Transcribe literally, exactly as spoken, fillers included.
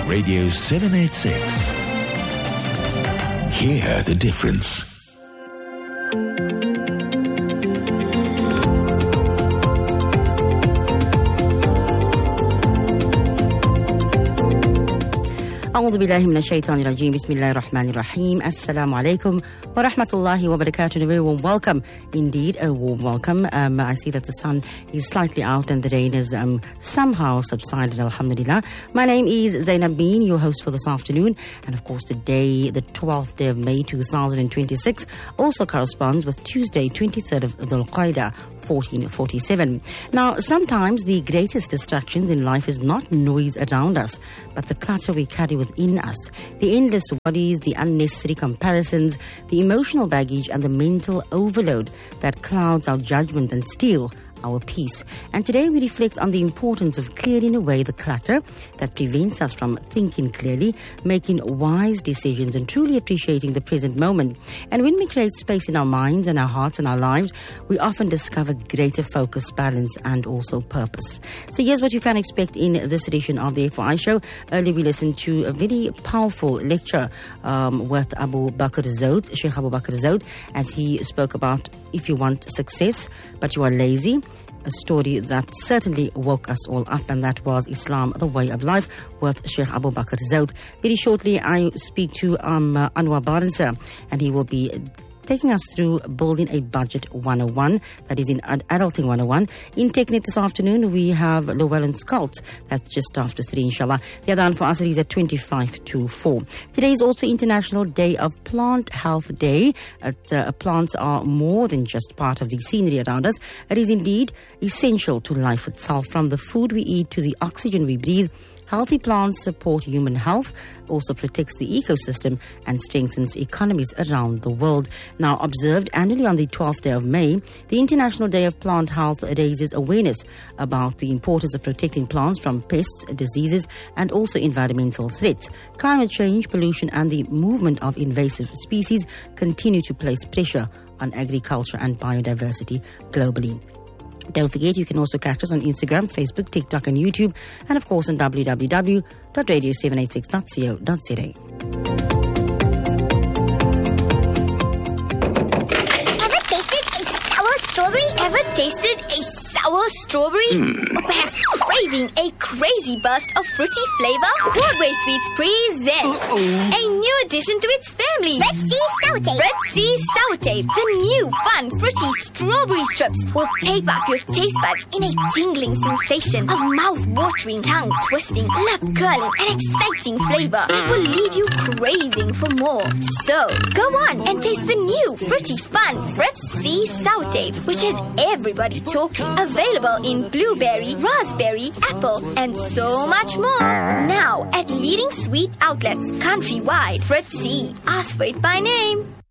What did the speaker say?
Radio seven eighty-six. Hear the difference. أعوذ بالله من الشيطان الرجيم. بسم الله الرحمن الرحيم. Assalamu alaikum wa rahmatullahi wa barakatuh. A very warm welcome. Indeed, a warm welcome. Um, I see that the sun is slightly out and the rain has um, somehow subsided, alhamdulillah. My name is Zainab Bean, your host for this afternoon. And of course, today, the twelfth day of May two thousand twenty-six, also corresponds with Tuesday, twenty-third of Dhul Qaidah, fourteen forty-seven. Now, sometimes the greatest distractions in life is not noise around us, but the clutter we carry within us, the endless worries, the unnecessary comparisons, the emotional baggage and the mental overload that clouds our judgment and steal our peace. And today we reflect on the importance of clearing away the clutter that prevents us from thinking clearly, making wise decisions and truly appreciating the present moment. And when we create space in our minds and our hearts and our lives, we often discover greater focus, balance and also purpose. So here's what you can expect in this edition of the F Y I show. Earlier we listened to a very powerful lecture um, with Abu Bakr Zoud, Sheikh Abu Bakr Zoud, as he spoke about if you want success but you are lazy. A story that certainly woke us all up, and that was Islam, the Way of Life, with Sheikh Abu Bakr Zoud. Very shortly, I speak to um, uh, Anwar Baransa, and he will be taking us through Building a Budget one oh one, that is in Ad- Adulting one oh one. In Technet this afternoon, we have Llewellyn Scults. That's just after three, inshallah. The other one for us is at twenty-five to four. Today is also International Day of Plant Health Day. At, uh, plants are more than just part of the scenery around us. It is indeed essential to life itself, from the food we eat to the oxygen we breathe. Healthy plants support human health, also protects the ecosystem and strengthens economies around the world. Now, observed annually on the twelfth day of May, the International Day of Plant Health raises awareness about the importance of protecting plants from pests, diseases and also environmental threats. Climate change, pollution and the movement of invasive species continue to place pressure on agriculture and biodiversity globally. Don't forget, you can also catch us on Instagram, Facebook, TikTok and YouTube, and of course on w w w dot radio seven eighty-six dot co dot z a. Ever tasted a sour strawberry? Ever tasted a sour strawberry? Mm. Or perhaps craving a crazy burst of fruity flavor? Broadway Sweets present Uh-oh. a new addition to its family. Red Sea Sour Tape. Red Sea Sour Tape. The new fun fruity strawberry strips will tape up your taste buds in a tingling sensation of mouth-watering, tongue-twisting, lip-curling and exciting flavor. It will leave you craving for more. So, go on and taste the new fruity fun Red Sea Sour Tape, which has everybody talking. Available in blueberry, raspberry, apple, and so much more. Now at leading sweet outlets countrywide. Fritz C. Ask for it by name.